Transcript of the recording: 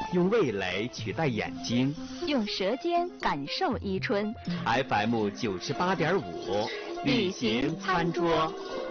用味蕾取代眼睛， 用舌尖感受伊春。 FM 98.5，旅行餐桌。